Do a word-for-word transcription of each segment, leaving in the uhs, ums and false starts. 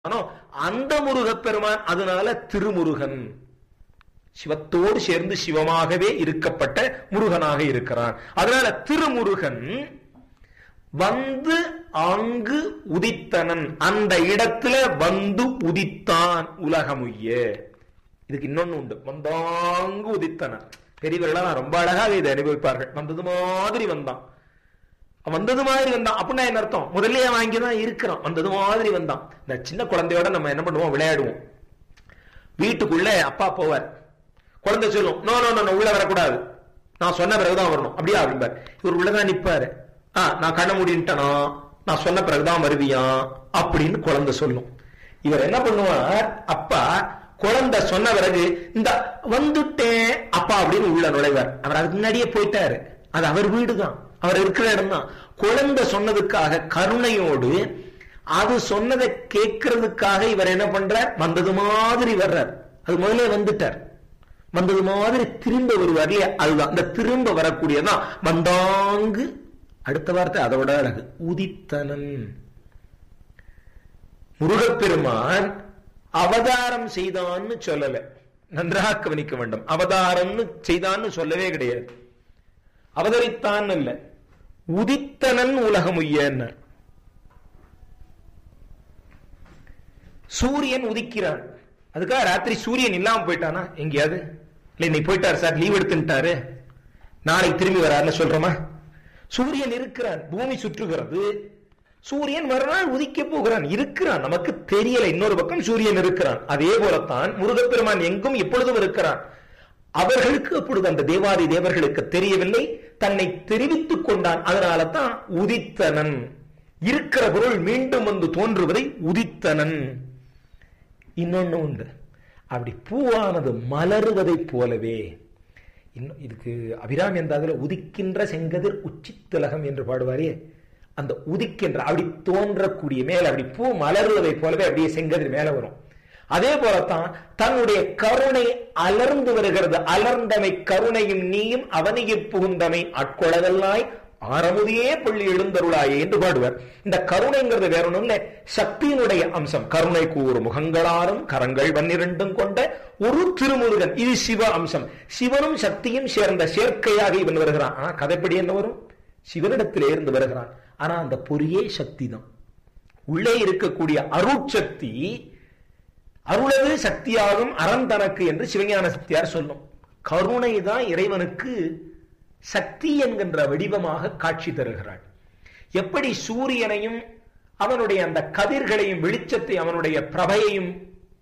அந்த முருகப்பெருமான் அதனால திருமுருகன், சிவத்தோடு சேர்ந்து சிவமாகவே இருக்கப்பட்ட முருகனாக இருக்கிறான். அதனால திருமுருகன் வந்து அங்கு உதித்தனன், அந்த இடத்துல வந்து உதித்தான் உலகமுய்ய. இதுக்கு இன்னொன்னு உண்டு, வந்தாங்கு உதித்தனன். பெரியவர்களா ரொம்ப அழகாக இதை அனுபவிப்பார்கள். வந்தது மாதிரி வந்தான், வந்தது மாதிரி வந்தான் அப்படின்னா என்ன அர்த்தம்? முதல்ல வாங்கிதான் இருக்கிறான், வந்தது மாதிரி வந்தான். இந்த சின்ன குழந்தையோட நம்ம என்ன பண்ணுவோம், விளையாடுவோம். வீட்டுக்குள்ள அப்பா போவார், குழந்தை சொல்லும் நோ நோ நோ உள்ள வரக்கூடாது, நான் சொன்ன பிறகுதான் வரணும் அப்படியா அப்படிம்பார். இவர் உள்ளதான் நிப்பாரு. ஆஹ் நான் கண்ண மூடிட்டனா, நான் சொன்ன பிறகுதான் வருவியா அப்படின்னு குழந்தை சொல்லும். இவர் என்ன பண்ணுவார், அப்பா குழந்தை சொன்ன பிறகு இந்த வந்துட்டேன் அப்பா அப்படின்னு உள்ள நுழைவார். அவர் அதுக்கு முன்னாடியே போயிட்டாரு, அது அவர் வீடுதான், அவர் இருக்கிற இடம் தான். குழந்தை சொன்னதுக்காக கருணையோடு அது சொன்னதை கேட்கறதுக்காக இவர் என்ன பண்றார், வந்தது மாதிரி வர்றார். அது முதல்ல வந்துட்டார், வந்தது மாதிரி திரும்ப வருவார் இல்லையா, அதுதான் அந்த திரும்ப வரக்கூடியதான் வந்தாங்கு. அடுத்த வார்த்தை அதோட அழகு, உதித்தனன். முருகப்பெருமான் அவதாரம் செய்தான்னு சொல்லல, நன்றாக கவனிக்க வேண்டும். அவதாரம்னு செய்தான்னு சொல்லவே கிடையாது, அவதரித்தான் இல்ல, உதித்தனன் உலகமுய்யன்னு. சூரியன் உதிக்கிறான், அதுக்காக ராத்திரி சூரியன் இல்லாம போயிட்டானா எங்கேயாவது? இல்ல இன்னைக்கு போயிட்டாரு சார், லீவ் எடுத்துட்டாரு, நாளைக்கு திரும்பி வராருன்னு சொல்றோமா? சூரியன் இருக்கிறான், பூமி சுற்றுகிறது, சூரியன் மறுநாள் உதிக்க போகிறான், இருக்கிறான், நமக்கு தெரியல. இன்னொரு பக்கம் சூரியன் இருக்கிறான். அதே போலத்தான் முருகப்பெருமான் எங்கும் எப்பொழுதும் இருக்கிறான். அவர்களுக்கு அப்பொழுது அந்த தேவாதி தேவர்களுக்கு தெரியவில்லை, தன்னை தெரிவித்துக் கொண்டான். அதனால தான் உதித்தனன். இருக்கிற பொருள் மீண்டும் வந்து தோன்றுவதை உதித்தனன். இன்னொன்னு உண்டு, அப்படி பூவானது மலருவதை போலவே. இன்னும் இதுக்கு அபிராமி அந்த உதிக்கின்ற செங்கதிர் உச்சி திலகம் என்று பாடுவாரே, அந்த உதிக்கின்ற அப்படி தோன்றக்கூடிய மேல அப்படி பூ மலருவதை போலவே அப்படியே செங்கதிர் மேல வரும். அதே போலத்தான் தன்னுடைய கருணை அலர்ந்து வருகிறது. அலர்ந்தமை கருணையும் நீயும் அவனையே புகுந்தமை ஆட்கொளதல்லாய் ஆரமுதியே பள்ளி எழுந்தருளாயே என்று பாடுவார். இந்த கருணைங்கிறது வேற ஒண்ணும் இல்ல, சக்தியினுடைய அம்சம். கருணை கூறு முகங்களாரும் கரங்கள் பன்னிரண்டும் கொண்ட ஒரு திருமுருகன், இது சிவ அம்சம். சிவனும் சக்தியும் சேர்ந்த சேர்க்கையாக இவன் வருகிறான். ஆனா கதைப்படி என்ன வரும், சிவனிடத்திலே இருந்து வருகிறான். ஆனா அந்த பொறியே சக்தி தான். உள்ளே இருக்கக்கூடிய அருட்சக்தி, அருளது சக்தியாகும் அறந்தனக்கு என்று சிவஞான சக்தியார் சொல்லும். கருணை தான் இறைவனுக்கு சக்தி என்கின்ற வடிவமாக காட்சி தருகிறாள். எப்படி சூரியனையும் அவனுடைய அந்த கதிர்களையும் வெளிச்சத்தை அவனுடைய பிரபையையும்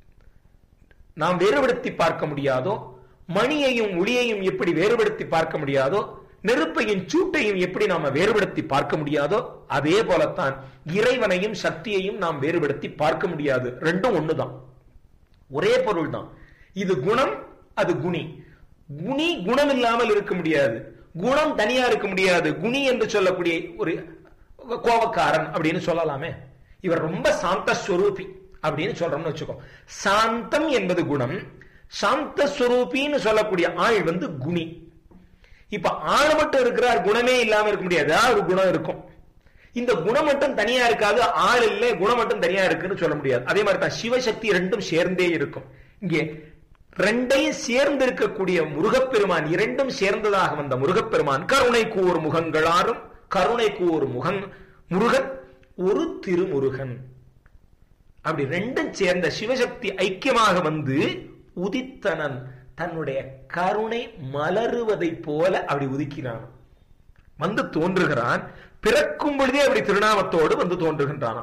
நாம் வேறுபடுத்தி பார்க்க முடியாதோ, மணியையும் ஒளியையும் எப்படி வேறுபடுத்தி பார்க்க முடியாதோ, நெருப்பையும் சூட்டையும் எப்படி நாம வேறுபடுத்தி பார்க்க முடியாதோ, அதே போலத்தான் இறைவனையும் சக்தியையும் நாம் வேறுபடுத்தி பார்க்க முடியாது. ரெண்டும் ஒண்ணுதான், ஒரே பொருள் தான். இது குணம், அது குணி. குணி குணம் இல்லாமல் இருக்க முடியாது, குணம் தனியா இருக்க முடியாது. குணி என்று சொல்லக்கூடிய ஒரு கோபக்காரன் அப்படின்னு சொல்லலாமே, இவர் ரொம்ப சாந்த ஸ்வரூபி அப்படின்னு சொல்றோம்னு வச்சுக்கோ. சாந்தம் என்பது குணம், சாந்த ஸ்வரூபின்னு சொல்லக்கூடிய ஆள் வந்து குணி. இப்ப ஆள் மட்டும் இருக்கிறார், குணமே இல்லாம இருக்க முடியாது, ஒரு குணம் இருக்கும். இந்த குணம் மட்டும் தனியா இருக்காது, ஆள் இல்லை, குணம் மட்டும் தனியா இருக்குன்னு சொல்ல முடியாது. அதே மாதிரி தான் சிவசக்தி ரெண்டும் சேர்ந்தே இருக்கும். இங்கே ரெண்டையும் சேர்ந்து இருக்கக்கூடிய முருகப்பெருமான், இரண்டும் சேர்ந்ததாக வந்த முருகப்பெருமான் கருணைக்கு ஒரு முகங்களாரும், கருணைக்கு ஒரு முகன் முருகன், ஒரு திருமுருகன். அப்படி ரெண்டும் சேர்ந்த சிவசக்தி ஐக்கியமாக வந்து உதித்தனன், தன்னுடைய கருணை மலருவதை போல அப்படி உதிக்கிறான், வந்து தோன்றுகிறான். பிறக்கும் பொழுதே அப்படி திருநாமத்தோடு வந்து தோன்றுகின்றான்.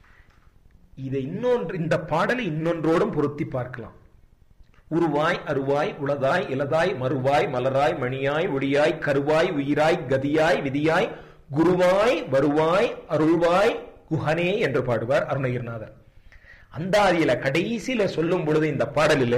இதை இன்னொன்று, இந்த பாடலை இன்னொன்றோடும் பொருத்தி பார்க்கலாம். உருவாய் அருவாய் உளதாய் இலதாய் மறுவாய் மலராய் மணியாய் ஒளியாய் கருவாய் உயிராய் கதியாய் விதியாய் குருவாய் வருவாய் அருள்வாய் குஹனே என்று பாடுவார் அருணகிரிநாதர். அந்தாதியில கடைசியில சொல்லும் பொழுது இந்த பாடலில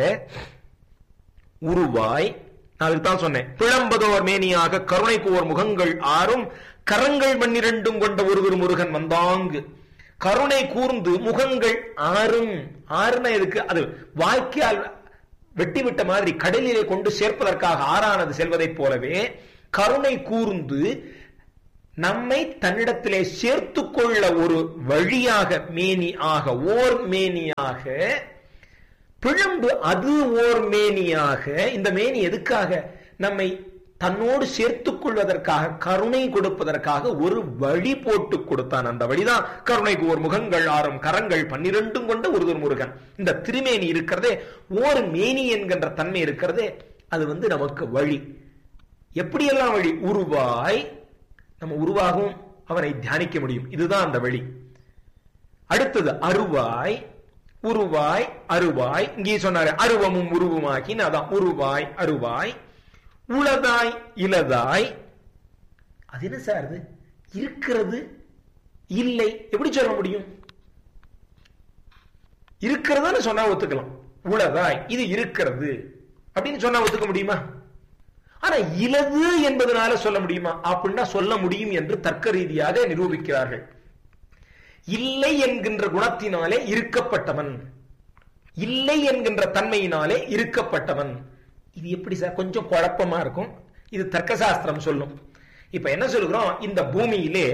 உருவாய், நான் அதுதான் சொன்னேன், பிழம்பதோர் மேனியாக கருணை கூர் முகங்கள் ஆறும் கரங்கள் பன்னிரண்டும் கொண்ட ஒருவர் முருகன் வந்தாங்கு. கருணை கூர்ந்து முகங்கள் ஆறும், ஆறுனா இருக்கு, அது வாய்க்கால் வெட்டி விட்ட மாதிரி கடலிலே கொண்டு சேர்ப்பதற்காக ஆறானது செல்வதை போலவே கருணை கூர்ந்து நம்மை தன்னிடத்திலே சேர்த்து கொள்ள ஒரு வழியாக மேனி ஆக ஓர் மேனியாக பிழம்பு அது ஓர் மேனியாக. இந்த மேனி எதுக்காக? நம்மை தன்னோடு சேர்த்துக் கொள்வதற்காக, கருணை கொடுப்பதற்காக ஒரு வழி போட்டு கொடுத்தான். அந்த வழிதான் கருணைக்கு ஓர் முகங்கள் ஆறும் கரங்கள் பன்னிரண்டும் கொண்ட ஒருவர் முருகன். இந்த திருமேனி இருக்கிறதே, ஓர் மேனி என்கின்ற தன்மை இருக்கிறதே, அது வந்து நமக்கு வழி. எப்படியெல்லாம் வழி? உருவாய் நம்ம உருவாகவும் அவனை தியானிக்க முடியும். இதுதான் அந்த வழி. அடுத்தது அருவாய், உருவாய் அருவாய். இங்கே சொன்னாரு அருவமும் உருவமாகி, அதான் உருவாய் அருவாய். உளதாய் இலதாய். அது என்ன சார்? அது இருக்கிறது இல்லை எப்படி சொல்ல முடியும்? இருக்கிறதுன்னு சொன்னா ஒத்துக்கலாம். உளதாய் இது இருக்கிறது அப்படின்னு சொன்னா ஒத்துக்க முடியுமா? ஆனா இலது என்பதனால சொல்ல முடியுமா? அப்படின்னா சொல்ல முடியும் என்று தர்க்க ரீதியாக நிரூபிக்கிறார்கள். இல்லை என்கின்ற குணத்தினாலே இருக்கப்பட்டவன், இல்லை என்கின்ற தன்மையினாலே இருக்கப்பட்டவன். இது எப்படி சார்? கொஞ்சம் குழப்பமா இருக்கும். இது தர்க்க சாஸ்திரம் சொல்லும். இப்ப என்ன சொல்லுகிறோம்? இந்த பூமியிலே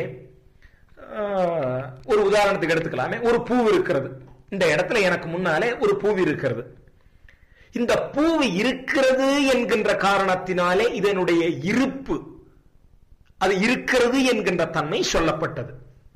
ஒரு உதாரணத்துக்கு எடுத்துக்கலாமே, ஒரு பூ இருக்கிறது. இந்த இடத்துல எனக்கு முன்னாலே ஒரு பூ இருக்கிறது. இந்த பூ இருக்கிறது என்கின்ற காரணத்தினாலே இதனுடைய இருப்பு, அது இருக்கிறது என்கின்ற தன்மை சொல்லப்பட்டது.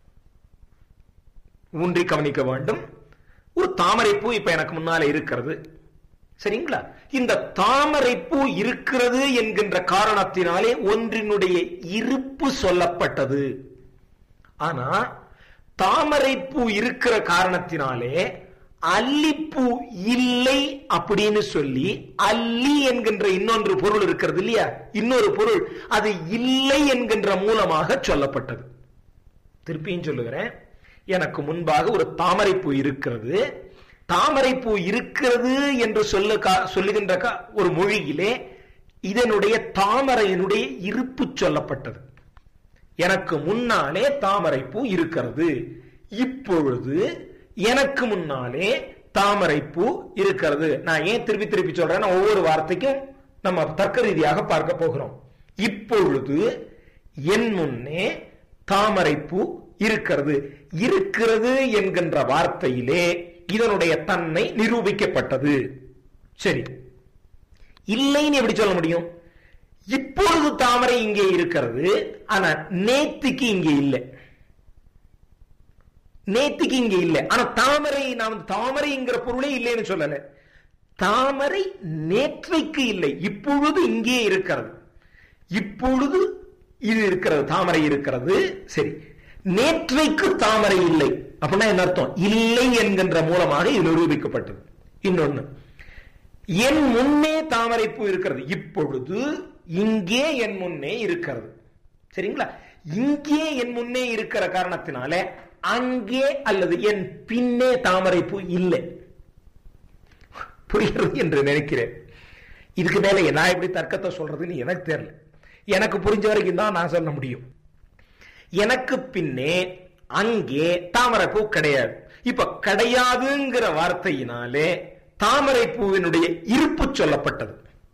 ஊன்றி கவனிக்க வேண்டும். ஒரு தாமரை பூ இப்ப எனக்கு முன்னாலே இருக்கிறது, சரிங்களா? இந்த தாமரை பூ இருக்கிறது என்கின்ற காரணத்தினாலே ஒன்றினுடைய இருப்பு சொல்லப்பட்டது. ஆனா தாமரை பூ இருக்கிற காரணத்தினாலே அல்லிப்பூ இல்லை அப்படின்னு சொல்லி, அல்லி என்கின்ற இன்னொன்று பொருள் இருக்கிறது இல்லையா, இன்னொரு பொருள், அது இல்லை என்கின்ற மூலமாக சொல்லப்பட்டது. திருப்பியும் சொல்லுகிறேன். எனக்கு முன்பாக ஒரு தாமரை பூ இருக்கிறது. தாமரை பூ இருக்கிறது என்று சொல்ல சொல்லுகின்ற ஒரு மொழியிலே இதனுடைய தாமரையினுடைய இருப்பு சொல்லப்பட்டது. எனக்கு முன்னாலே தாமரை பூ இருக்கிறது. இப்பொழுது எனக்கு முன்னாலே தாமரை பூ இருக்கிறது. நான் ஏன் திருப்பி திருப்பி சொல்றேன்? ஒவ்வொரு வார்த்தைக்கும் நம்ம தர்க்க ரீதியாக பார்க்க போகிறோம். இப்பொழுது என் முன்னே தாமரை பூ இருக்கிறது. இருக்கிறது என்கின்ற வார்த்தையிலே இதனுடைய தன்மை நிரூபிக்கப்பட்டது. சரி, இல்லைன்னு எப்படி சொல்ல முடியும்? இப்பொழுது தாமரை இங்கே இருக்கிறது, ஆனா நேத்திக்கு இங்கே இல்லை. நேத்திக்கு இங்கே இல்லை, ஆனா தாமரை, நாம் தாமரைங்கிற பொருளே இல்லைன்னு சொல்லல. தாமரை நேற்றைக்கு இல்லை, இப்பொழுது இங்கே இருக்கிறது. இப்பொழுது இது இருக்கிறது, தாமரை இருக்கிறது. சரி, நேற்றைக்கு தாமரை இல்லை அப்படின்னா என்ன அர்த்தம்? இல்லை என்கின்ற மூலமாக இது நிரூபிக்கப்பட்டது. இன்னொன்னு, என் முன்னே தாமரை பூ இருக்கிறது. இப்பொழுது இங்கே என் முன்னே இருக்கிறது. சரிங்களா? இங்கே என் முன்னே இருக்கிற காரணத்தினாலே அங்கே அல்லது என் பின்னே தாமரை பூ இல்லை. புரிகிறது என்று நினைக்கிறேன். இதுக்கு மேல நான் எப்படி தர்க்கத்தை சொல்றதுன்னு எனக்கு தெரியல. எனக்கு புரிஞ்ச வரைக்கும் தான் நான் சொல்ல முடியும். எனக்கு பின்னே அங்கே தாமரை பூ கிடையாது. இப்ப கிடையாதுங்கிற வார்த்தையினாலே தாமரை பூவினுடைய இருப்பு சொல்லப்பட்டது.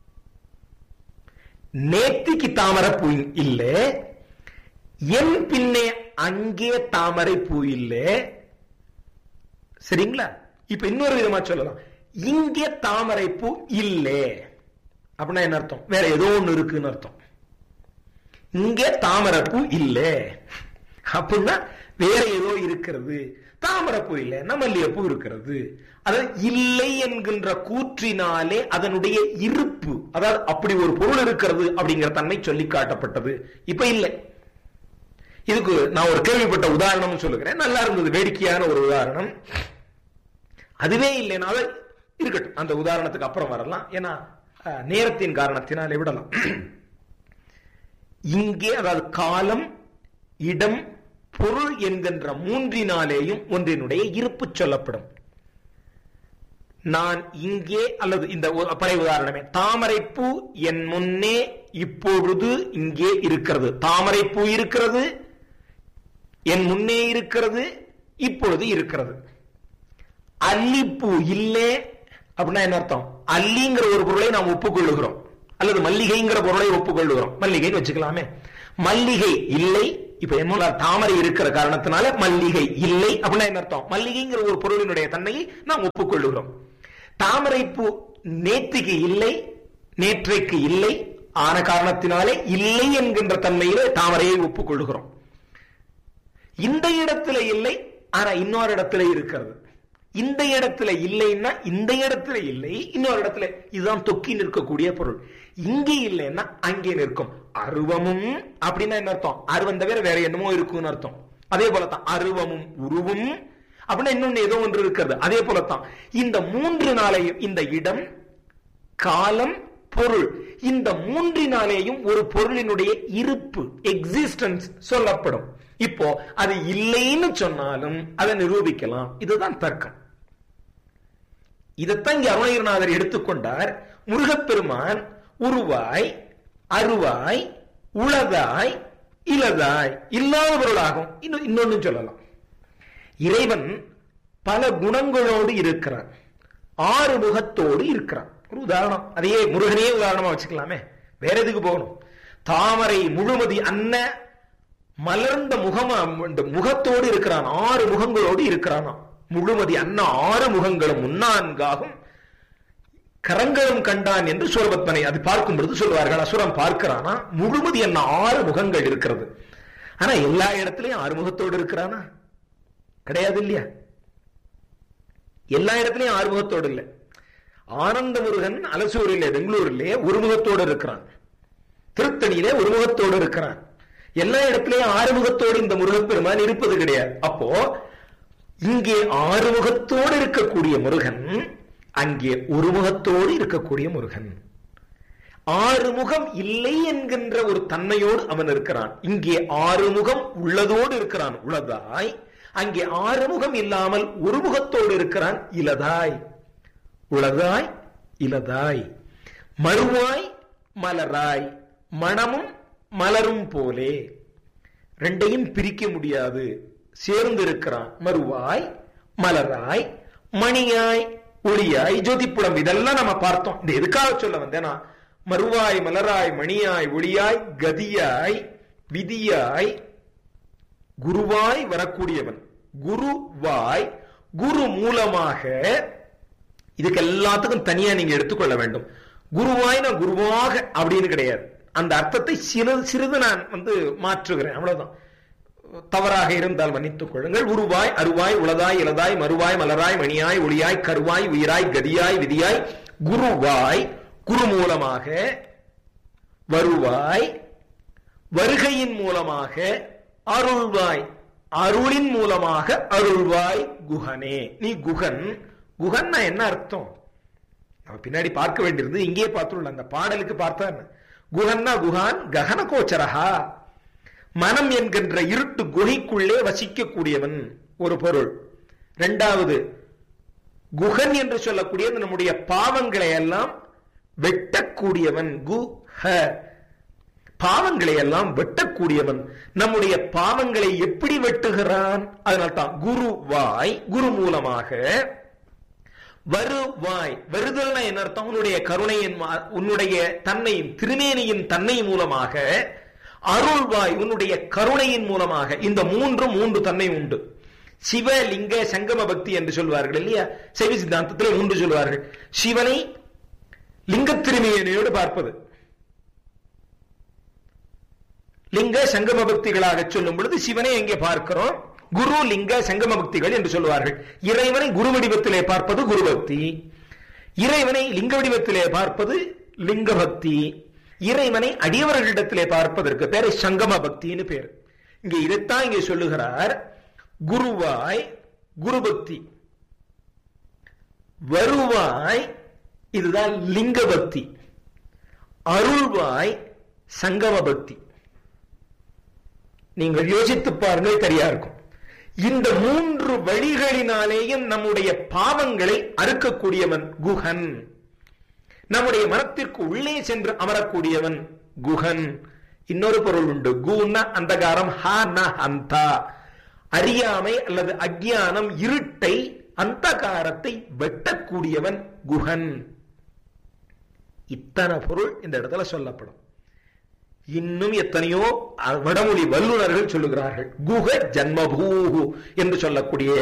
நேத்திக்கு தாமரை பூ இல்லை, என் பின்னே அங்கே தாமரை பூ இல்லை. சரிங்களா? இப்ப இன்னொரு விதமா சொல்லலாம், இங்கே தாமரை பூ இல்லை அப்படின்னா என்ன அர்த்தம்? வேற ஏதோ ஒண்ணு இருக்குன்னு அர்த்தம். இங்கே தாமரை பூ இல்லை அப்படின்னா வேற ஏதோ இருக்கிறது. தாமரை பூ இல்லை, மல்லிகைப்பூ இருக்கிறது. அதாவது இல்லை என்கின்ற கூற்றினாலே அதனுடைய இருப்பு, அதாவது அப்படி ஒரு பொருள் இருக்கிறது அப்படிங்கிற தன்மை சொல்லி காட்டப்பட்டது. இப்ப இல்லை. இதுக்கு நான் ஒரு கேள்விப்பட்ட உதாரணம் சொல்லுகிறேன். நல்லா இருந்தது, வேடிக்கையான ஒரு உதாரணம். அதுவே இல்லைனால இருக்கட்டும், அந்த உதாரணத்துக்கு அப்புறம் வரலாம். ஏன்னா நேரத்தின் காரணத்தினாலே விடலாம். இங்கே அதாவது காலம், இடம், பொருள் என்கின்ற மூன்றினாலேயும் ஒன்றினுடைய இருப்பு சொல்லப்படும். நான் இங்கே அல்லது இந்த பழைய உதாரணமே, தாமரைப்பூ என் முன்னே இப்பொழுது இங்கே இருக்கிறது. தாமரைப்பூ இருக்கிறது, என் முன்னே இருக்கிறது, இப்பொழுது இருக்கிறது. அல்லிப்பூ இல்லை அப்படின்னா என்ன அர்த்தம்? அல்லிங்கிற ஒரு பொருளை நாம் ஒப்புக்கொள்ளுகிறோம், அல்லது மல்லிகைங்கிற பொருளை ஒப்புக்கொள்ளுகிறோம். மல்லிகைன்னு வச்சுக்கலாமே. மல்லிகை இல்லை, இப்ப என்ன, தாமரை இருக்கிற காரணத்தினால மல்லிகை இல்லை அப்படின்னா என்ன அர்த்தம்? மல்லிகைங்கிற ஒரு பொருளினுடைய தன்மையை நாம் ஒப்புக்கொள்ளுகிறோம். தாமரை பூ நேற்றுக்கு இல்லை, நேற்றைக்கு இல்லை, ஆன காரணத்தினாலே இல்லை என்கின்ற தன்மையிலே தாமரையை ஒப்புக்கொள்ளுகிறோம். இந்த இடத்துல இல்லை, ஆனா இன்னொரு இடத்துல இருக்கிறது. இந்த இடத்துல இல்லைன்னா இந்த இடத்துல இல்லை, இன்னொரு இடத்துல இதுதான் தொக்கி நிற்கக்கூடிய பொருள். இங்கே இல்லைன்னா அங்கே நிற்கும். அருவமும் அப்படின்னா என்ன அர்த்தம்? அருவம் தவிர வேற என்னமோ இருக்குன்னு அர்த்தம். அதே போலத்தான் அருவமும் உருவும் அப்படின்னா இன்னொன்னு ஏதோ ஒன்று இருக்கிறது. அதே போலத்தான் இந்த மூன்று நாளையும், இந்த இடம், காலம், பொருள், இந்த மூன்றினாலேயும் ஒரு பொருளினுடைய இருப்பு, எக்ஸிஸ்டன்ஸ் சொல்லப்படும். இப்போ அது இல்லைன்னு சொன்னாலும் அதை நிரூபிக்கலாம். இதுதான் தர்க்கம். இதைத்தான் இங்க அருணகிரிநாதர் எடுத்துக்கொண்டார். முருகப்பெருமான் உருவாய், அருவாய், உளதாய், இலதாய், இல்லாத பொருளாகும். இன்னும் இன்னொன்னு சொல்லலாம். இறைவன் பல குணங்களோடு இருக்கிறான், ஆறு முகத்தோடு இருக்கிறான். ஒரு உதாரணம், அதையே முருகனையே உதாரணமா வச்சுக்கலாமே, வேற எதுக்கு போகணும்? தாமரை முழுமதி அன்ன மலர்ந்த முகமா முகத்தோடு இருக்கிறான், ஆறு முகங்களோடு இருக்கிறானா. முழுமதி அன்ன ஆறு முகங்களும் முன்னான்காகும் கரங்களும் கண்டான் என்று சூரபத்மனை அது பார்க்கும் பொழுது சொல்வார்கள். அசுரம் பார்க்கிறானா, முழுமதி அன்ன ஆறு முகங்கள் இருக்கிறது. ஆனா எல்லா இடத்திலையும் ஆறு முகத்தோடு இருக்கிறானா? கிடையாது இல்லையா? எல்லா இடத்திலையும் ஆறு முகத்தோடு இல்லை. ஆனந்த முருகன் அலசூரிலே, பெங்களூரிலே ஒரு முகத்தோடு இருக்கிறான், திருத்தணியிலே ஒரு முகத்தோடு இருக்கிறான். எல்லா இடத்திலையும் ஆறுமுகத்தோடு இந்த முருகப்பெருமான் இருப்பது கிடையாது. அப்போ இங்கே ஆறுமுகத்தோடு இருக்கக்கூடிய முருகன், அங்கே ஒரு முகத்தோடு இருக்கக்கூடிய முருகன். ஆறுமுகம் இல்லை என்கின்ற ஒரு தன்மையோடு அவன் இருக்கிறான். இங்கே ஆறுமுகம் உள்ளதோடு இருக்கிறான், உளதாய். அங்கே ஆறுமுகம் இல்லாமல் ஒரு முகத்தோடு இருக்கிறான், இலதாய். உளதாய், இலதாய், மறுவாய், மலராய், மணமும் மலரும் போலே. ரெண்டையும் பிரிக்க முடியாது, சேர்ந்து இருக்கிறான். மறுவாய், மலராய், மணியாய், ஒளியாய், ஜோதிப்புலம். இதெல்லாம் நம்ம பார்த்தோம். இந்த எதுக்காக சொல்ல வந்தேனா, மறுவாய், மலராய், மணியாய், ஒளியாய், கதியாய், விதியாய், குருவாய் வரக்கூடியவன். குருவாய், குரு மூலமாக. இதுக்கு எல்லாத்துக்கும் தனியா நீங்க எடுத்துக்கொள்ள வேண்டும். குருவாய் நான் குருவாக அப்படின்னு கிடையாது. அந்த அர்த்தத்தை சிறிது சிறிது நான் வந்து மாற்றுகிறேன், அவ்வளவுதான். தவறாக இருந்தால் மன்னித்துக் கொள்ளுங்கள். உருவாய், அருவாய், உளதாய், இலதாய், மறுவாய், மலராய், மணியாய், ஒளியாய், கருவாய், உயிராய், கதியாய், விதியாய், குருவாய், குரு மூலமாக, வருவாய், வருகையின் மூலமாக, அருள்வாய், அருளின் மூலமாக, அருள்வாய், குகனே. நீ குகன். குகன் என்ன அர்த்தம்? நம்ம பின்னாடி பார்க்க வேண்டியிருந்து இங்கே பார்த்துள்ள அந்த பாடலுக்கு பார்த்தா என்ன? குஹன்னா குஹான் ககன கோச்சரஹா, மனம் என்கின்ற இருட்டு குகைக்குள்ளே வசிக்கக்கூடியவன் ஒரு பொருள். இரண்டாவது, குஹன் என்று சொல்லக்கூடிய நம்முடைய பாவங்களை எல்லாம் வெட்டக்கூடியவன். குஹ, பாவங்களை எல்லாம் வெட்டக்கூடியவன். நம்முடைய பாவங்களை எப்படி வெட்டுகிறான்? அதனால்தான் குருவாய், குரு மூலமாக. வருவாய், வருதல்னா என்ன அர்த்தம்? உன்னுடைய கருணையின், உன்னுடைய தன்மையின், திருமேனியின் தன்மை மூலமாக. அருள்வாய், உன்னுடைய கருணையின் மூலமாக. இந்த மூன்று மூன்று தன்மை உண்டு. சிவலிங்க சங்கம பக்தி என்று சொல்வார்கள் இல்லையா? சைவ சித்தாந்தத்தில் மூன்று சொல்வார்கள். சிவனை லிங்க திருமேனியோடு பார்ப்பது, லிங்க சங்கம பக்திகளாக சொல்லும் பொழுது சிவனை எங்கே பார்க்கிறோம்? குரு லிங்க சங்கம பக்திகள் என்று சொல்வார்கள். இறைவனை குரு வடிவத்திலே பார்ப்பது குரு பக்தி, இறைவனை லிங்க வடிவத்திலே பார்ப்பது லிங்க பக்தி, இறைவனை அடியவர்களிடத்திலே பார்ப்பதற்கு பேர் சங்கம பக்தின்னு பேர். இங்கே இதைத்தான் இங்கே சொல்லுகிறார். குருவாய் குரு பக்தி, வருவாய் இதுதான் லிங்க பக்தி, அருள்வாய் சங்கம பக்தி. நீங்கள் யோசித்து பாருங்கள், சரியா இருக்கும். இந்த மூன்று வழிகளினாலேயும் நம்முடைய பாவங்களை அறுக்கக்கூடியவன் குஹன். நம்முடைய மனத்திற்கு உள்ளே சென்று அமரக்கூடியவன் குஹன். இன்னொரு பொருள் உண்டு. குன்னா அந்தகாரம், ஹானா அந்தா, அறியாமை அல்லது அஜ்ஞானம், இருட்டை, அந்தகாரத்தை வெட்டக்கூடியவன் குஹன். இத்தனை பொருள் இந்த இடத்துல சொல்லப்படும். இன்னும் எத்தனையோ வடமொழி வல்லுநர்கள் சொல்லுகிறார்கள். குஹ ஜன்மபூஹு என்று சொல்லக்கூடிய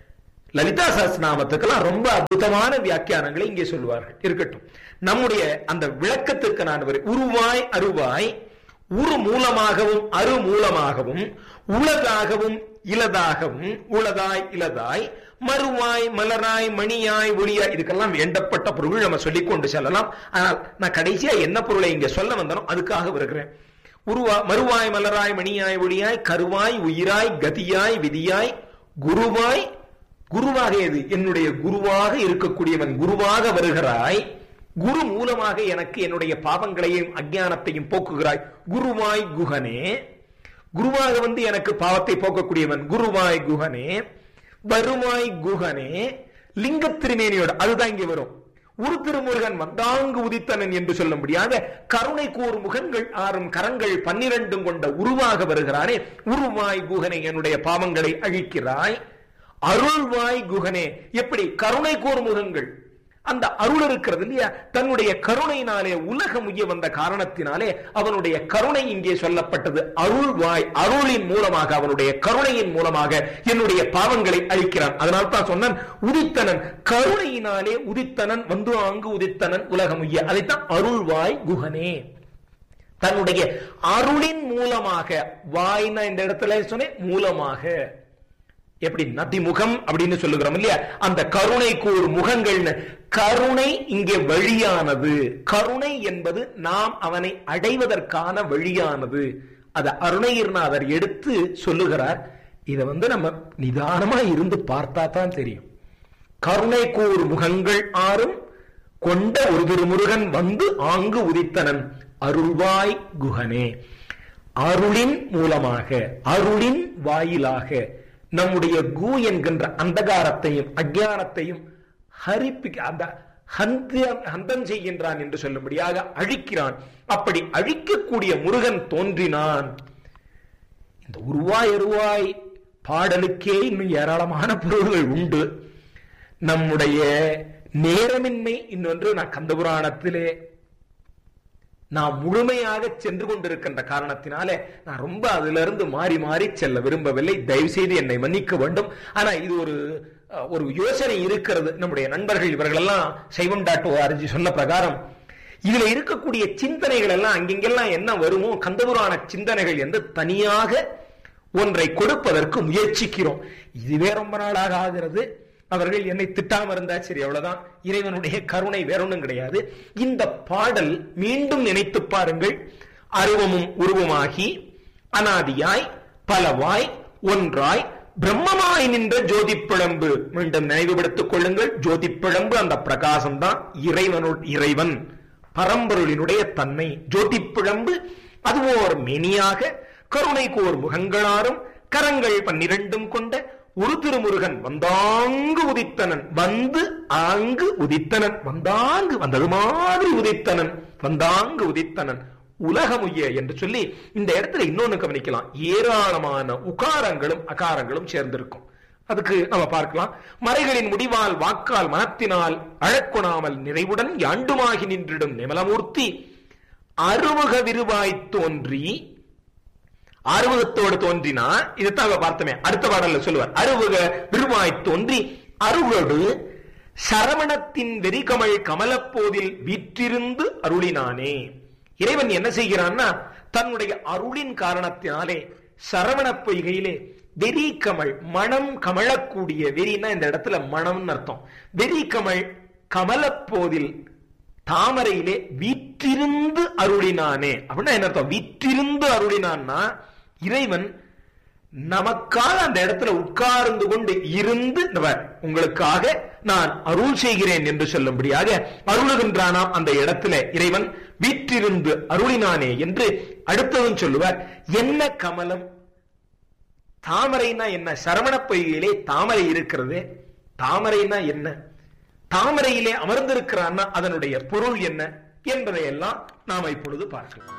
லலிதா சஹஸ்ரநாமத்துக்கெல்லாம் ரொம்ப அற்புதமான வியாக்கியானங்களை இங்கே சொல்லுவார்கள். இருக்கட்டும், நம்முடைய அந்த விளக்கத்துக்கு நான் உருவாய் அருவாய், உரு மூலமாகவும் அரு மூலமாகவும், உளதாகவும் இலதாகவும், உளதாய் இலதாய், மறுவாய் மலராய் மணியாய் ஒளியாய், இதுக்கெல்லாம் வேண்டப்பட்ட பொருள் நம்ம சொல்லிக் கொண்டு செல்லலாம். ஆனால் நான் கடைசியா என்ன பொருளை இங்க சொல்ல வந்தோம் அதுக்காக வருகிறேன். உருவா மறுவாய் மலராய் மணியாய் ஒளியாய், கருவாய் உயிராய் கதியாய் விதியாய், குருவாய், குருவாக எது? என்னுடைய குருவாக இருக்கக்கூடியவன் குருவாக வருகிறாய், குரு மூலமாக எனக்கு என்னுடைய பாவங்களையும் அஞ்ஞானத்தையும் போக்குகிறாய். குருவாய் குஹனே, குருவாக வந்து எனக்கு பாவத்தை போக்கக்கூடியவன் குருவாய் குஹனே, வருவாய் குஹனே, லிங்க திருமேனியோட, அதுதான் இங்கே வரும். ஒரு திருமுருகன் வந்தாங்கு உதித்தனன் என்று சொல்லும்படியாக கருணை கூர் முகங்கள் ஆறும் கரங்கள் பன்னிரண்டும் கொண்ட உருவாக வருகிறானே, உருவாய் குஹனே, என்னுடைய பாவங்களை அழிக்கிறாய். அருள்வாய் குஹனே, எப்படி? கருணை கூர் முகங்கள், அந்த அருள் இருக்கிறது இல்லையா, தன்னுடைய கருணையினாலே உலகம் உய்ய வந்த காரணத்தினாலே அவனுடைய கருணை இங்கே சொல்லப்பட்டது. அருள்வாய், அருளின் மூலமாக, அவனுடைய கருணையின் மூலமாக என்னுடைய பாவங்களை அழிக்கிறான். அதனால தான் சொன்னான் உதித்தனன், கருணையினாலே உதித்தனன், வந்து அங்கு உதித்தனன் உலகம் உய்ய. அதைத்தான் அருள்வாய் குஹனே, தன்னுடைய அருளின் மூலமாக. வாய்னா இந்த இடத்துல சொன்னேன் மூலமாக, எப்படி நதிமுகம் அப்படின்னு சொல்லுகிறோம் இல்லையா, அந்த கருணை கூர் முகங்கள். கருணை இங்கே வழியானது, கருணை என்பது நாம் அவனை அடைவதற்கான வழியானது. அதை அருணகிரிநாதர் எடுத்து சொல்லுகிறார். இதை வந்து நம்ம நிதானமா இருந்து பார்த்தா தான் தெரியும். கருணை கூர் முகங்கள் ஆறும் கொண்ட ஒரு திருமுருகன் வந்து ஆங்கு உதித்தனன் அருள்வாய் குஹனே, அருளின் மூலமாக, அருளின் வாயிலாக நம்முடைய கு என்கின்ற அந்தகாரத்தையும் அஞ்ஞானத்தையும் ஹரிப்பி அந்த ஹந்தம் செய்கின்றான் என்று சொல்லும்படியாக அழிக்கிறான். அப்படி அழிக்கக்கூடிய முருகன் தோன்றினான். இந்த உருவாய் அருவாய் பாடலுக்கே இன்னும் ஏராளமான பொருள்கள் உண்டு. நம்முடைய நேரமின்மை இன்னொன்று, நான் கந்தபுராணத்திலே நாம் முழுமையாக சென்று கொண்டிருக்கின்ற காரணத்தினாலே நான் ரொம்ப அதுல இருந்து மாறி மாறி செல்ல விரும்பவில்லை. தயவு செய்து என்னை மன்னிக்க வேண்டும். ஆனா இது ஒரு ஒரு யோசனை இருக்கிறது. நம்முடைய நண்பர்கள் இவர்கள் எல்லாம் சைவம் டாட் ஓஆர்ஜி சொன்ன பிரகாரம் இதுல இருக்கக்கூடிய சிந்தனைகள் எல்லாம் அங்கெங்கெல்லாம் என்ன வருமோ கந்தபுராண சிந்தனைகள் என்று தனியாக ஒன்றை கொடுப்பதற்கு முயற்சிக்கிறோம். இதுவே ரொம்ப நாளாக ஆகிறது. அவர்கள் என்னை திட்டாம இருந்தா சரி, அவ்வளவுதான். இறைவனுடைய கருணை வேறொன்னும் கிடையாது. இந்த பாடல் மீண்டும் நினைத்து பாருங்கள். அருவமும் உருவமாகி அனாதியாய் பலவாய் ஒன்றாய் பிரம்மமாய் நின்ற ஜோதி பிழம்பு. மீண்டும் நினைவுபடுத்திக் கொள்ளுங்கள். ஜோதி பிழம்பு அந்த பிரகாசம் தான் இறைவனு இறைவன் பரம்பொருளினுடைய தன்மை. ஜோதி பிழம்பு அதுவோர் மெனியாக கருணை கோர் முகங்களாரும் கரங்கள் பன்னிரண்டும் கொண்ட ஒரு திருமுருகன் வந்தாங்கு உதித்தனன், வந்து ஆங்கு உதித்தனன், வந்தாங்கு வந்தது மாதிரி உதித்தனன், வந்தாங்கு உதித்தனன் உலகமுய்ய என்று சொல்லி இந்த இடத்துல இன்னொன்னு கவனிக்கலாம். ஏராளமான உகாரங்களும் அகாரங்களும் சேர்ந்திருக்கும். அதுக்கு நம்ம பார்க்கலாம். மறைகளின் முடிவால் வாக்கால் மனத்தினால் அழக்கொணாமல் நிறைவுடன் யாண்டுமாகி நின்றிடும் நிமலமூர்த்தி அருமுக விருவாய் தோன்றி, அருவகத்தோடு தோன்றினா இதுதான் பார்த்தமே. அடுத்த பாடல்ல சொல்லுவார். அருவக விருவாய் தோன்றி அருளோடு சரவணத்தின் வெறிகமள் கமலப்போதில் வீற்றிருந்து அருளினானே. இறைவன் என்ன செய்கிறான்னா தன்னுடைய அருளின் காரணத்தினாலே சரவண பொய்கையிலே வெறி கமல், மனம் கமழக்கூடிய, வெறினா இந்த இடத்துல மனம்னு அர்த்தம். வெறி கமல் கமலப்போதில் தாமரையிலே வீற்றிருந்து அருளினானே. அப்படின்னா என்ன அர்த்தம்? வீற்றிருந்து அருளினான்னா இறைவன் நமக்காக அந்த இடத்துல உட்கார்ந்து கொண்டு இருந்து உங்களுக்காக நான் அருள் செய்கிறேன் என்று சொல்லும்படியாக அருளுகின்றானாம். அந்த இடத்துல இறைவன் வீற்றிருந்து அருளினானே என்று அடுத்ததும் சொல்லுவார். என்ன கமலம்? தாமரைனா என்ன? சரவண பொய்கையிலே தாமரை இருக்கிறது. தாமரைனா என்ன? தாமரையிலே அமர்ந்திருக்கிறான்னா அதனுடைய பொருள் என்ன என்பதையெல்லாம் நாம் இப்பொழுது பார்க்கலாம்.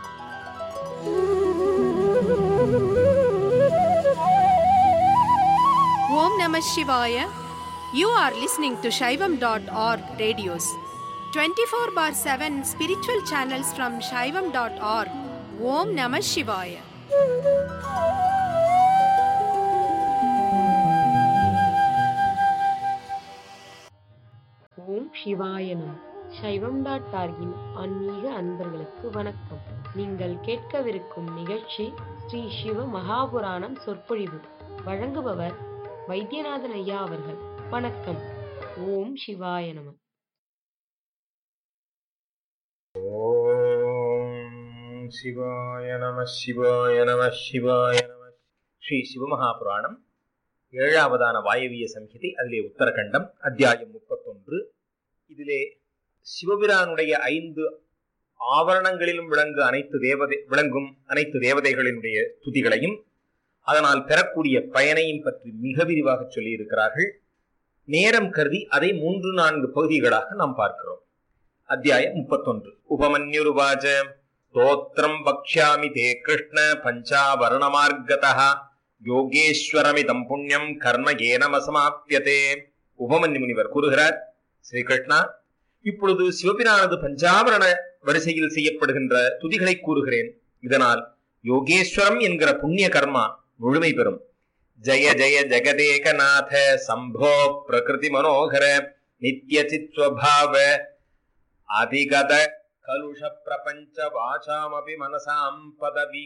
Om Namah Shivaya. You are listening to Shaivam dot org radios. twenty-four bar seven spiritual channels from Shaivam dot org. ஓம் நம சிவாய. ஓம் சிவாய நம. சைவம் டாட் ஆர்கின் ஆன்மீக அன்பர்களுக்கு வணக்கம். நீங்கள் கேட்கவிருக்கும் நிகழ்ச்சி ஸ்ரீ சிவ மகாபுராணம் சொற்பொழிவு. வழங்குபவர் வைத்தியநாதன் ஐயா அவர்கள். வணக்கம். ஓம் சிவாய நம. ஓம் சிவாய நம சிவாய நம சிவாய நம. ஸ்ரீ சிவமகாபுராணம் ஏழாவதான வாயவிய சம்ஹிதை, அதிலே உத்தரகண்டம், அத்தியாயம் முப்பத்தொன்று. இதிலே சிவபிரானுடைய ஐந்து ஆவரணங்களிலும் விளங்கு அனைத்து தேவதை விளங்கும் அனைத்து தேவதைகளினுடைய துதிகளையும் அதனால் பெறக்கூடிய பயனையும் பற்றி மிக விரிவாக சொல்லி இருக்கிறார்கள். நேரம் கருதி அதை மூன்று நான்கு பகுதிகளாக நாம் பார்க்கிறோம். அத்தியாயம் முப்பத்தொன்று. உபமன்யுருவாச்ச ஸ்தோத்திரம் வக்ஷ்யாமி தே கிருஷ்ண பஞ்சாவரணமார்கதः யோகேஸ்வரமிதம் புண்ணியம் கர்ம ஏனமசமாப்யதே. உபமன்யு முனிவர் கூறுகிறார், ஸ்ரீகிருஷ்ணா, இப்பொழுது சிவபிரானது பஞ்சாவரண வரிசையில் செய்யப்படுகின்ற துதிகளை கூறுகிறேன். இதனால் யோகேஸ்வரம் என்கிற புண்ணிய கர்மா முழுமை பெறும். ஜய ஜய ஜெகதேகநாத சம்போ பிரகிருதி மனோகர நித்ய சித்வபாவ அதிகத கலுஷ பிரபஞ்ச வாசாமபி மனசாம் பதவி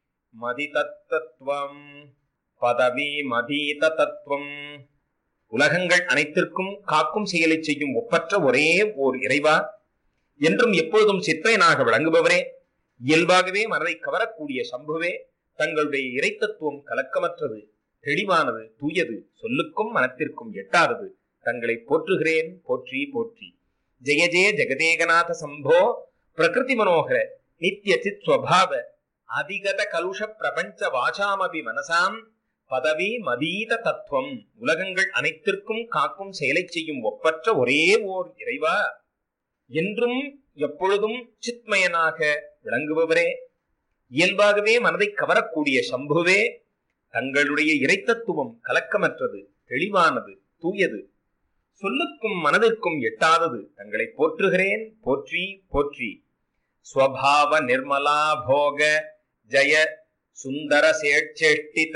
மதிதத்தத்வம் பதவி மதீத தத்துவம். உலகங்கள் அனைத்திற்கும் காக்கும் செயலை செய்யும் ஒப்பற்ற ஒரே ஓர் இறைவா, என்றும் எப்பொழுதும் சித்ரையனாக விளங்குபவரே, இயல்பாகவே மனதை கவரக்கூடிய சம்புவே, தங்களுடைய இறைத்தத்துவம் கலக்கமற்றது, தெளிவானது, தூயது, சொல்லுக்கும் மனத்திற்கும் எட்டாதது. தங்களை போற்றுகிறேன், போற்றி போற்றி. ஜெய ஜெய ஜெகதேகநாத சம்போ பிரகிருதி மனோகர நித்ய சித் ஸ்வபாவ அதிகத கலுஷ பிரபஞ்ச வாசாமபி மனசாம் பதவி மதீத தத்துவம். உலகங்கள் அனைத்திற்கும் காக்கும் செயலை செய்யும் ஒப்பற்ற ஒரே ஓர் இறைவா, என்றும் எப்பொழுதும் சித்மயனாக விளங்குபவரே, இயல்பாகவே மனதை கவரக்கூடிய சம்புவே, தங்களுடைய இறைத்தத்துவம் கலக்கமற்றது, தெளிவானது, தூயது, சொல்லுக்கும் மனதிற்கும் எட்டாதது. தங்களை போற்றுகிறேன், போற்றி போற்றி. ஸ்வபாவ நிர்மலா போக ஜய சுந்தர சேஷ்டித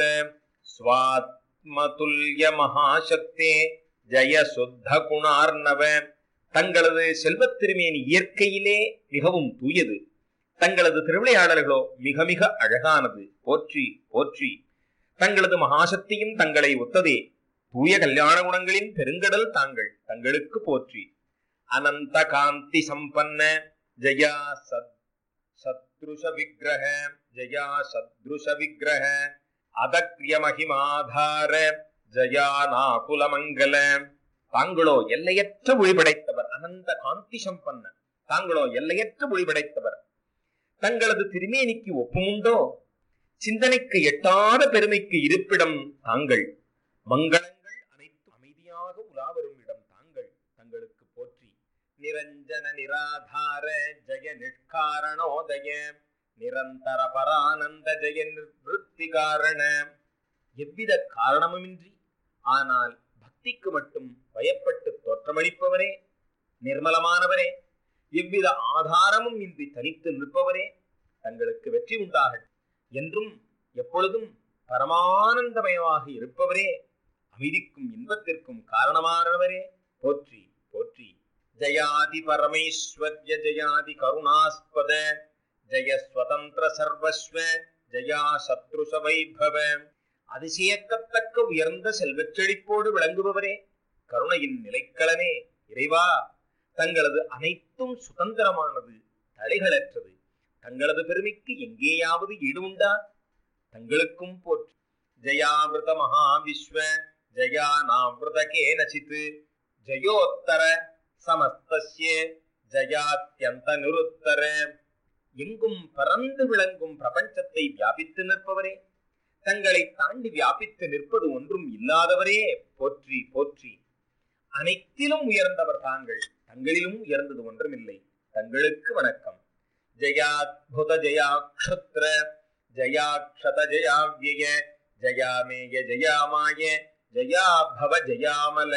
ஸ்வாத்மதுல்ய மகாசக்தே ஜய சுத்த குணார்ணவ. தங்களது செல்வத் திருமேனி இயற்கையிலே மிகவும் தூயது, தங்களது திருவிளையாடல்களோ மிக மிக அழகானது. போற்றி போற்றி. தங்களது மகாசக்தியும் தங்களை ஒத்ததே. தூய கல்யாண குணங்களின் பெருங்கடல் தாங்கள், தங்களுக்கு போற்றி. அனந்த காந்தி சம்பன்ன ஜயா சத் சத்ருஷ விக்கிரக ஜயா சத்ருஷ விக்கிரக அதக்ரிய மகிமாதார ஜயா நாகுல மங்கல. தாங்களோ எல்லையற்ற ஒளிபடைத்தவர். அனந்த காந்தி சம்பன்ன, தாங்களோ எல்லையற்ற ஒளிபடைத்தவர். தங்களது திருமேனிக்கு ஒப்புமுண்டோ? சிந்தனைக்கு எட்டாத பெருமைக்கு இருப்பிடம் தாங்கள். மங்களங்கள் அனைத்தும் அமைதியாக உலாவரும் இடம் தாங்கள், தங்களுக்கு போற்றி. நிரஞ்சன நிராதார ஜய நிஷ்காரணோதய நிரந்தர பரானந்த ஜெய நிவృత్తి காரண. எவ்வித காரணமுமின்றி ஆனால் பக்திக்கு மட்டும் பயப்பட்டு தோற்றமளிப்பவரே, நிர்மலமானவரே, எவ்வித ஆதாரமும் இன்றி தனித்து நிற்பவரே, தங்களுக்கு வெற்றி உண்டாகட்டும். என்றும் எப்பொழுதும் பரமானந்தமயமாக இருப்பவரே, அமைதிக்கும் இன்பத்திற்கும் காரணமானவரே, போற்றி போற்றி. ஜயாதி பரமேஸ்வர்ய ஜயாதி கருணாஸ்பத ஜய ஸ்வதந்திர சர்வஸ்வ ஜயா சத்ருஷ வைபவ. அதிசயக்கத்தக்க உயர்ந்த செல்வச் செழிப்போடு விளங்குபவரே, கருணையின் நிலைக்களனே, இறைவா, தங்களது அனைத்தும் சுதந்திரமானது, தடைகளற்றது. தங்களது பெருமைக்கு எங்கேயாவது ஈடு உண்டா? தங்களுக்கும் போற்றி. ஜயாவிரத மகாவிஸ்வ ஜயா நாவிரத கேனசித் ஜயோத்தர சமஸ்தஸ்ய ஜயாத்யந்த நிருத்தர. எங்கும் பறந்து விளங்கும் பிரபஞ்சத்தை வியாபித்து நிற்பவரே, தங்களை தாண்டி வியாபித்து நிற்பது ஒன்றும் இல்லாதவரே, போற்றி போற்றி. அனைத்திலும் உயர்ந்தவர் தாங்கள், தங்களிலும் உயர்ந்தது ஒன்றுமில்லை. தங்களுக்கு வணக்கம். ஜயாத்புத ஜயாக்ஷத்ர ஜயாக்ஷத ஜயாவ்யய ஜயாமேய ஜயாமாய ஜயாபவ ஜயாமல.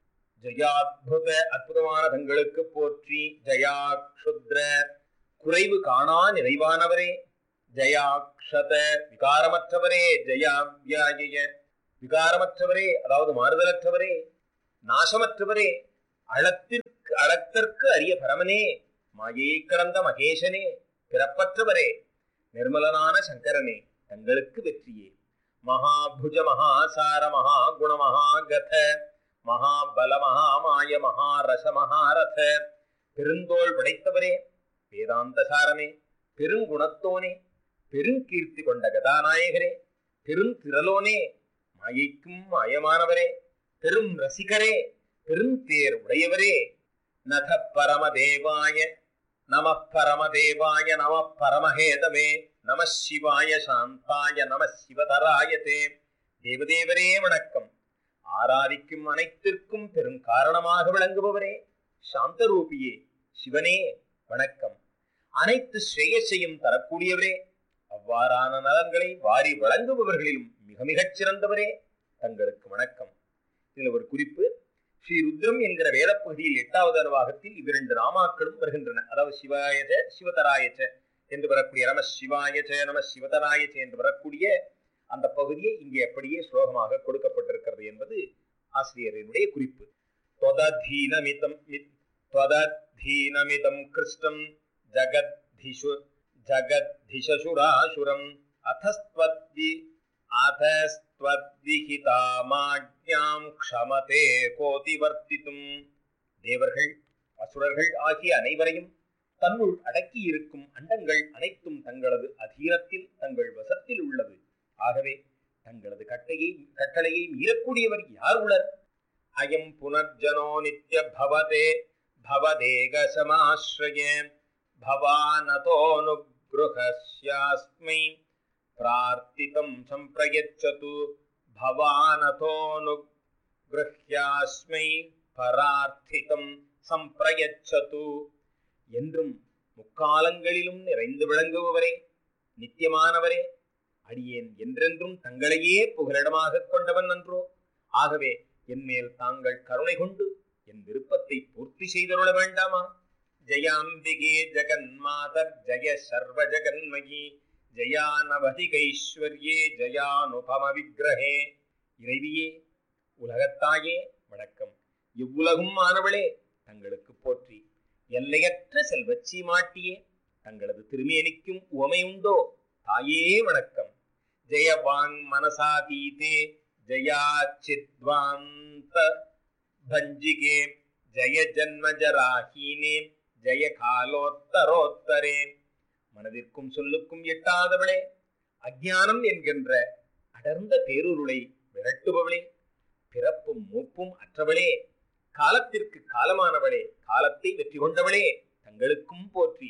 ஜயாத்புத அற்புதமான தங்களுக்கு போற்றி. ஜயாக்ஷுத்ர குறைவு காணா நிறைவானவரே, ஜயாக்ஷத விகாரமற்றவரே, ஜயாவ்யாய விகாரமற்றவரே, அதாவது மாறுதலற்றவரே, நாசமற்றவரே, அளத்திற்கு அளத்திற்கு அரிய பரமனே, மாயை கடந்த மகேசனே, பிறப்பற்றவரே, நிர்மலனான சங்கரனே, தங்களுக்கு வெற்றியே. மகாபுஜ மகாசார மகாகுண மகாகத மகாபல மகாமாய மகாரச மகாரத, பெருந்தோள் படைத்தவரே, வேதாந்த சாரமே, பெருங்குணத்தோனே, பெருங்கீர்த்தி கொண்ட கதாநாயகரே, பெருந்திரலோனே, மாயைக்கும் மாயமானவரே, பெரும் ரசிகரே, பெருந்தேர் உடையவரே, நத பரமதேவாய நம பரமதேவாய நம பரமஹேதமே நம சிவாய சாந்தாய நம சிவதராயதே. தேவதேவரே வணக்கம். ஆராதிக்கும் அனைத்திற்கும் பெரும் காரணமாக விளங்குபவரே, சாந்தரூபியே, சிவனே வணக்கம். அனைத்து ஸ்ரேயஸையும் தரக்கூடியவரே, அவ்வாறான நலன்களை வாரி வழங்குபவர்களிலும் மிக மிகச் சிறந்தவரே, தங்களுக்கு வணக்கம். இதுல ஒரு குறிப்பு, ஸ்ரீ ருத்ரம் என்கிற வேதப்பகுதியில் எட்டாவது அனுவாகத்தில் இவ்விரண்டு நாமாக்களும் வருகின்றன. அதாவது சிவாயச்ச சிவதராயச்ச என்று வரக்கூடிய நம சிவாயச்ச நம சிவதராயச்ச என்று வரக்கூடிய அந்த பகுதியை இங்கே அப்படியே ஸ்லோகமாக கொடுக்கப்பட்டிருக்கிறது என்பது ஆசிரியரினுடைய குறிப்பு. त्वदधीनमिदं त्वदधीनमिदं कृष्टं जगद्धिषु जगद्धिषसुरासुरम् अथस्त्वद्दि अथस्त्वद्विहितामाज्ञां क्षमते கோதிவர்த்தித்தும். தேவர்கள் அசுரர்கள் ஆகிய அனைவரையும் தன்னுள் அடக்கி இருக்கும் அண்டங்கள் அனைத்தும் தங்களது அதீனத்தில் தங்கள் வசத்தில் உள்ளது. ஆகவே தங்களது கட்டையை கட்டளையை மீறக்கூடியவர் யார் உளர்? அயம் புனர்ஜனோ நித்ய பவதே பவதேக சமாஸ்ரயே பவானதோனுக்ருஹஸ்யாஸ்மை பிரார்த்திதம் சம்பிரயச்சது பவானதோனுக்ருஹ்யாஸ்மை பரார்த்திதம் சம்பிரயச்சது. என்றும் முக்காலங்களிலும் நிறைந்து விளங்குபவரே, நித்தியமானவரே, அடியேன் என்றென்றும் தங்களையே புகலிடமாக கொண்டவன் அன்றோ? ஆகவே என்மேல் தாங்கள் கருணை கொண்டு என் விருப்பத்தை பூர்த்தி செய்தருள வேண்டாமா? ஜயாம்பிகே ஜெகன்மாதர் ஜய சர்வ ஜெகன்மயி ஜயானவதிகைஸ்வர்யே ஜயானுபம விக்கிரகே. இறைவியே, உலகத்தாயே வணக்கம். இவ்வுலகும் ஆனவளே, தங்களுக்கு போற்றி. எல்லையற்ற செல்வச்சி மாட்டியே, தங்களது திருமேனிக்கும் உவமையுண்டோ? தாயே வணக்கம். ஜெயவாங் மனசாதீதே ஜயாச்சித்வாந்த பஞ்சிகே ஜய ஜன்மஜராஹீனே ஜய காலோத்தரோத்தரே. மனதிற்கும் சொல்லுக்கும் எட்டாதவளே, அஞ்ஞானம் என்கின்ற அடர்ந்த பேருருளை விரட்டுபவளே, பிறப்பும் மூப்பும் அற்றவளே, காலத்திற்கு காலமானவளே, காலத்தை வெற்றி கொண்டவளே, தங்களுக்கும் போற்றி.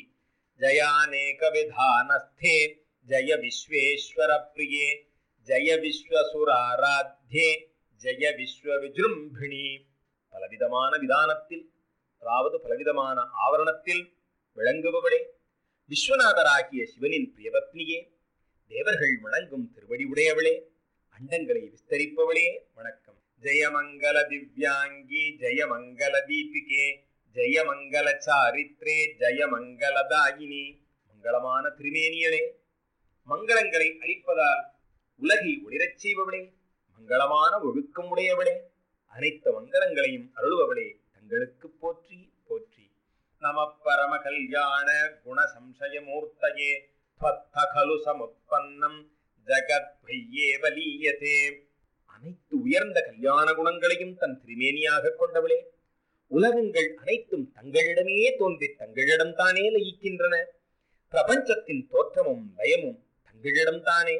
ஜயானேக விதானஸ்தே ஜய விஸ்வேஸ்வர பிரியே ஜய விஸ்வசுராராத்யே ஜய விஸ்வ விஜృంభిணி. பலவிதமான விதானத்தில், அதாவது பலவிதமான ஆவரணத்தில் விளங்குபவளே, விஸ்வநாதராகிய சிவனின் பிரியபத்னியே, தேவர்கள் வணங்கும் திருவடி உடையவளே, அண்டங்களை விஸ்தரிப்பவளே வணக்கம். ஜெயமங்கல திவ்யாங்கி ஜெயமங்கல தீபிகே ஜெயமங்கல சாரித்ரே ஜெயமங்கலதாயினி. மங்களமான திருமேனியளே, மங்களங்களை அளிப்பதால் உலகை ஒளிரச் செய்பவளே, மங்களமான ஒழுக்கம் உடையவளே, அனைத்து மங்களங்களையும் அருள்பவளே, தங்களுக்கு போற்றி போற்றி. நம பரம கல்யாண குண சம்சய மூர்த்தயே த்வத்தகலு சமுத்பன்னம் ஜகத் வையேவலீயதே. அனைத்து உயர்ந்த கல்யாண குணங்களையும் தன் திருமேனியாக கொண்டவளே, உலகங்கள் அனைத்தும் தங்களிடமே தோன்றி தங்களிடம் தானே லயிக்கின்றன. பிரபஞ்சத்தின் தோற்றமும் லயமும் தங்களிடம்தானே.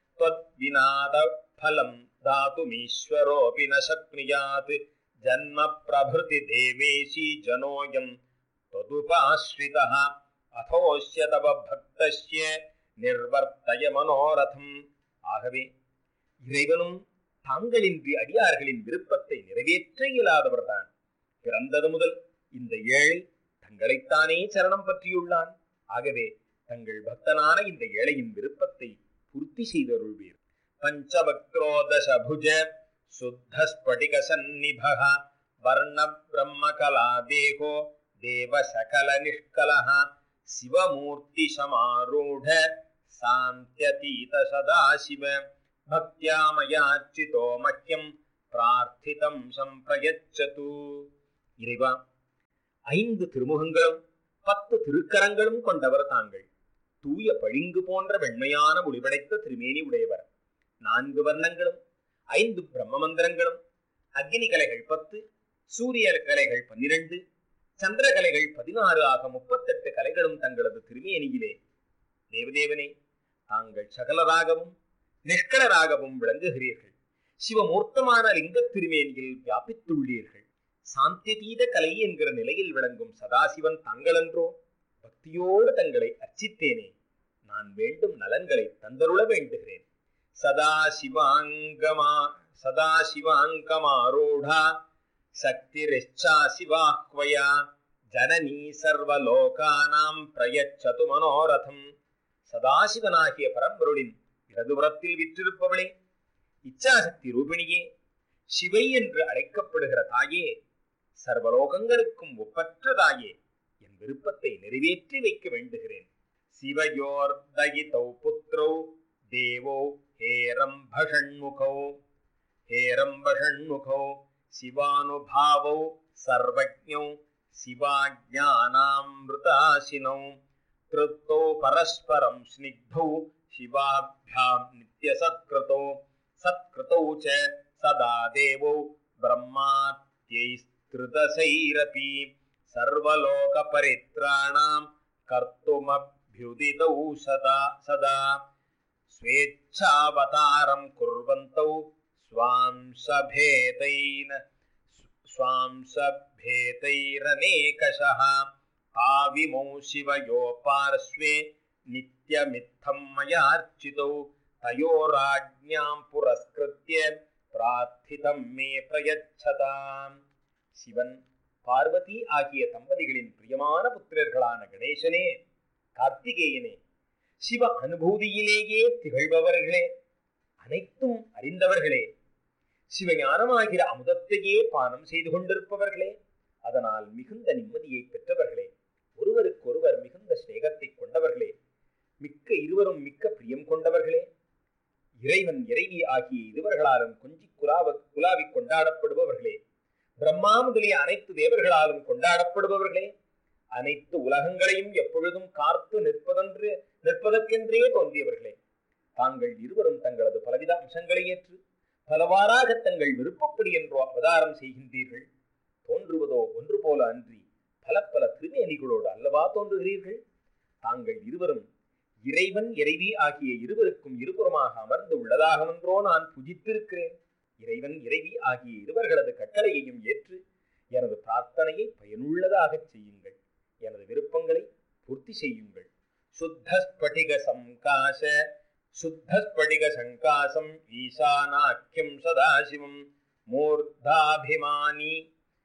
त्वद्विनाद फलं दातुमीश्वरोऽपि न शक्नुयात् जन्म प्रभृति देवेशी जनोऽयं त्वदुपाश्रितः अथोऽस्य तव भक्तस्य निर्वर्तय मनोरथम्. ஆகவே இறைவனும் தாங்களின்றி அடியார்களின் விருப்பத்தை நிறைவேற்ற இயலாதவர்தான். பிறந்தது முதல் இந்த ஏழை தங்களைத்தானே சரணம் பற்றியுள்ளான். ஆகவே தங்கள் பக்தனான இந்த ஏழையின் விருப்பத்தை பூர்த்தி செய்தருள்வீர். பஞ்சவக்ரோதசபுஜ சுத்த ஸ்படிக சந்நிபஹ வர்ண பிரம்ம கலா தேகோ தேவ சகல நிஷ்கலஹ சிவமூர்த்தி சமாரூட சாந்தியதீத சதாசிவ பக்தியா மயார்ச்சிதோ மஹ்யம் பிரார்த்திதம் சம்பிரயச்சது. இறைவா, ஐந்து திருமுகங்களும் பத்து திருக்கரங்களும் கொண்டவர் தாங்கள். தூய பளிங்கு போன்ற வெண்மையான ஒளிபடைத்த திருமேனி உடையவர். நான்கு வர்ணங்களும் ஐந்து பிரம்ம மந்திரங்களும் அக்னி கலைகள் பத்து, சூரிய கலைகள் பன்னிரண்டு, சந்திர கலைகள் பதினாறு ஆக முப்பத்தெட்டு கலைகளும் தங்களது திருமேனியிலே. தேவதேவனே, தாங்கள் சகலராகவும் நிஷ்கலராகவும் விளங்குகிறீர்கள். சிவமூர்த்தமான லிங்க திருமேனியில் வியாபித்துள்ளீர்கள். சாந்தியதீத கலை என்கிற நிலையில் விளங்கும் சதாசிவன் தாங்களன்றோ? பக்தியோடு தங்களை அர்ச்சித்தேனே, நான் வேண்டும் நலன்களை தந்தருள வேண்டுகிறேன். சதாசிவாங்கமா சதாசிவாங்கமாரூடா சக்திரிச்சா சிவாஹ்வயா ஜனனி சர்வலோகானாம் பிரயச்சது மனோரதம். சதாசிவனாகிய பரம்பொருளின் இடதுபுறத்தில் விற்றிருப்பவளே, இச்சாசக்தி ரூபிணியே, சிவை என்று அழைக்கப்படுகிற தாயே, சர்வலோகங்களுக்கும் ஒப்பற்றதாயே, என் விருப்பத்தை நிறைவேற்றி வைக்க வேண்டுகிறேன். சிவயோர் தயிதௌ புத்ரௌ தேவோ ஹேரம்பஷண்முகோ ஹேரம்பஷண்முகோ சிவானுபாவௌ சர்வஜ்ஞௌ சிவாஜ்ஞானாம்ருதாசினௌ திருத்தோ பரஸ்பரம் ஸ்னிக்தௌ சிவாभ्याम् நித்யசத்கிருதோ சத்கிருதௌ ச சதா தேவோ பிரம்மாத்யைஸ்த்ருதசைரபி சர்வலோக பரித்ராணாம் கர்த்துமப்யுதிதௌ சதா சதா ஸ்வேச்சாவதாரம் குர்வந்தௌ ஸ்வாம்சபேதைன ஸ்வாம்சபேதைரநேகஷः ஆவிமௌ சிவயோ பார்ஸ்வே நித்யமித்தம் மயார்ச்சிதௌ தயோராஜ்ஞாம் புரஸ்கிருத்ய பிரார்த்திதம் மே பிரயச்சதாம். சிவன் பார்வதி ஆகிய தம்பதிகளின் பிரியமான புத்திரர்களான கணேசனே, கார்த்திகேயனே, சிவ அனுபூதியிலேயே திகழ்பவர்களே, அனைத்தும் அறிந்தவர்களே, சிவஞானமாகிற அமுதத்தையே பானம் செய்து கொண்டிருப்பவர்களே, அதனால் மிகுந்த நிம்மதியை பெற்றவர்களே, ஒருவருக்கொருவர் மிகுந்த ஸ்நேகத்தை கொண்டவர்களே, மிக்க இருவரும் மிக்க பிரியம் கொண்டவர்களே, இறைவன் இறைவி ஆகிய இருவர்களாலும் கொஞ்சி குலாவ குலாவி கொண்டாடப்படுபவர்களே, பிரம்மா முதலிய அனைத்து தேவர்களாலும் கொண்டாடப்படுபவர்களே, அனைத்து உலகங்களையும் எப்பொழுதும் காத்து நிற்பதென்று நிற்பதற்கென்றே தோன்றியவர்களே, தாங்கள் இருவரும் தங்களது பலவித அம்சங்களை ஏற்று பலவாறாக தங்கள் விருப்பப்படி என்றோ அவதாரம் செய்கின்றீர்கள். தோன்றுவதோ ஒன்று போல அன்றி பல பல திருமேனிகளோடு அல்லவா தோன்றுகிறீர்கள். தாங்கள் இருவரும் இறைவன் இறைவி ஆகிய இருவருக்கும் இருபுறமாக அமர்ந்து உள்ளதாகவென்றோ நான் புஜித்திருக்கிறேன். இறைவன் இறைவி ஆகிய இருவர்களது கட்டளையையும் ஏற்று எனது பிரார்த்தனையை பயனுள்ளதாக செய்யுங்கள். எனது விருப்பங்களை பூர்த்தி செய்யுங்கள். சுத்தஸ்படிக சங்காச சுத்தஸ்படிக சங்காசம் ஈசானாக்கியம் சதாசிவம் மூர்தாபிமானி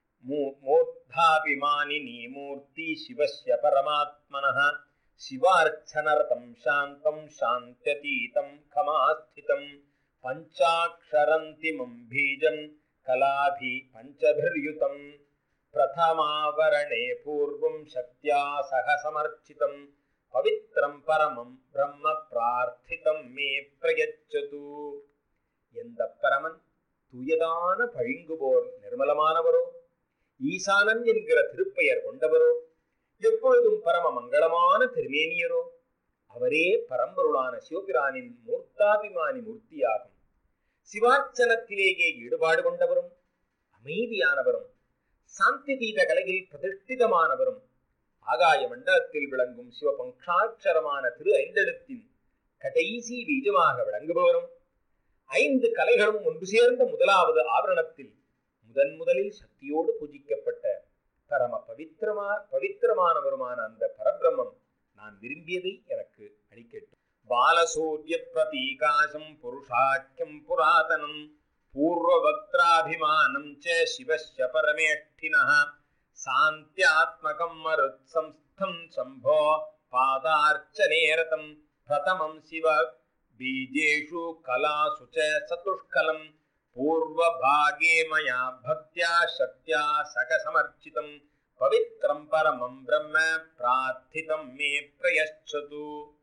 மூர்தாபிமானினி மூர்த்தி சிவஸ்ய பரமாத்மனः சிவார்ச்சனரதம் சாந்தம் சாந்தியதீதம் கமாஸ்திதம் பஞ்சாக்ஷரந்திமம் பீஜம் கலாபி பஞ்சபிர்யுதம் பிரதமாவரணே பூர்வம் சக்தியா சக சமர்ச்சிதம் பவித்ரம் பரமம் பிரம்ம பிரார்த்திதம் மே பிரயச்சது. எந்த பரமன் தூயதான பழிங்குபோர் நிர்மலமானவரோ, ஈசானன் என்கிற திருப்பெயர் கொண்டவரோ, எப்பொழுதும் பரம மங்களமான திருமேனியரோ, அவரே பரம்பொருளான சிவபிரானின் மூர்த்தாபிமானி மூர்த்தியாகும். சிவார்ச்சனத்திலேயே ஈடுபாடு கொண்டவரும் அமைதியானவரும் சாந்திதீத கலையில் பிரதிஷ்டிதமானவரும் ஆகாய மண்டலத்தில் விளங்கும் சிவபங்காட்சரமான திரு ஐந்தெழுத்தின் கடைசி பீஜமாக விளங்குபவரும் ஐந்து கலைகளும் ஒன்று சேர்ந்த முதலாவது ஆவரணத்தில் முதன் முதலில் சக்தியோடு பூஜிக்கப்பட்ட பரம பவித்திரமா பவித்திரமானவருமான அந்த பரபிரம்மம் நான் விரும்பியதை எனக்கு அளிக்கட்டும். பாலசூரிய பிரதீகாசம் புருஷாக்கியம் புராதனம் பூர்வவக்த்ராபிமானம் ச சிவஸ்ய பரமேஷ்டினः சாந்தியாத்மகம் மருத்சம்ஸ்தம் சம்போ பாதார்ச்சனேரதம் பிரதமம் சிவ பீஜேஷு கலாசு ச சதுஷ்கலம் பூர்வபாகே மயா பக்த்யா சக்த்யா சகசமர்ச்சிதம் பவித்ரம் பரமம் பிரம்ம பிரார்த்திதம் மே பிரயச்சது.